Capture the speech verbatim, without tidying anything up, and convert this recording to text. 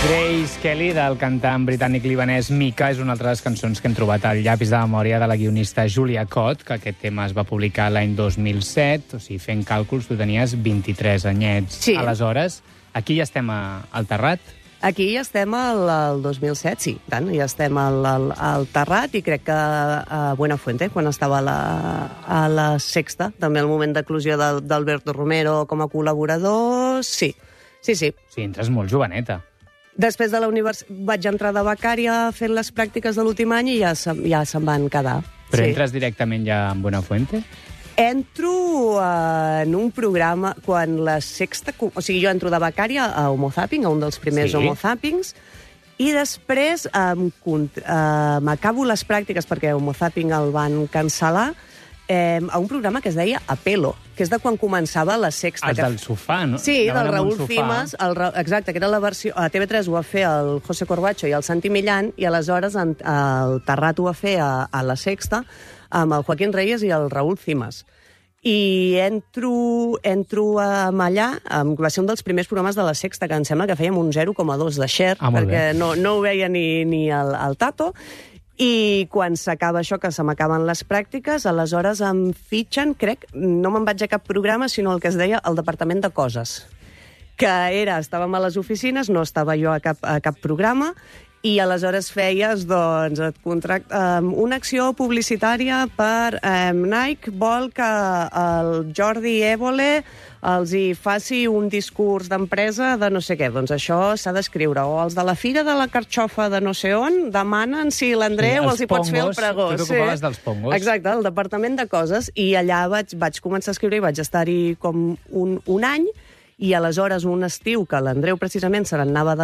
Grace Kelly, del cantant britànic-libanès Mika, és una altra de les cançons que hem trobat al llapis de memòria de la guionista Julia Cott, que aquest tema es va publicar l'any dos mil set, o sigui, fent càlculs, tu tenies vint-i-tres anyets. Sí. Aleshores, aquí ja estem a, al Terrat. Aquí ja estem al, al dos mil set, sí, tant, ja estem al, al, al Terrat, i crec que a Buenafuente, quan estava a la, a la Sexta, també al moment d'eclusió d'Alberto Romero com a col·laborador, sí, sí, sí. Sí, entres molt joveneta. Després de la universitat vaig entrar de becària fent les pràctiques de l'últim any i ja, se, ja se'n van quedar. Però sí. entres directament ja en Buenafuente? Entro uh, en un programa quan la Sexta... O sigui, jo entro de becària a Homo Zapping, a un dels primers Sí. Homo Zappings, i després um, uh, m'acabo les pràctiques perquè Homo Zapping el van cancel·lar, eh, a un programa que es deia Apelo, que és de quan començava la Sexta. Els que... del sofà, no? Sí, Anaven del amb un Raül sofà. Cimas, el, Ra- exacte, que era la versió... A T V tres ho va fer el José Corbacho i el Santi Millán, i aleshores en, el Terrat ho va fer a, a la Sexta amb el Joaquín Reyes i el Raül Cimas. I entro, entro amb allà, amb, va ser un dels primers programes de la Sexta, que em sembla que fèiem un zero coma dos de share, Ah, molt perquè bé. no, no ho veia ni, ni el, el Tato. I quan s'acaba això, que se m'acaben les pràctiques, aleshores em fitxen, crec, no me'n vaig a cap programa, sinó el que es deia el Departament de Coses, que era, estàvem a les oficines, no estava jo a cap, a cap programa, i aleshores feies, doncs, et contract... Um, una acció publicitària per um, Nike vol que el Jordi Évole els hi faci un discurs d'empresa de no sé què. Doncs això s'ha d'escriure. O els de la Fira de la Carxofa de no sé on demanen si l'Andreu Sí, els els hi pots fer el pongos, pregó. tu t'ocupaves dels pongos. Exacte, el Departament de Coses. I allà vaig, vaig començar a escriure i vaig estar-hi com un, un any, i aleshores un estiu que l'Andreu precisament se n'anava de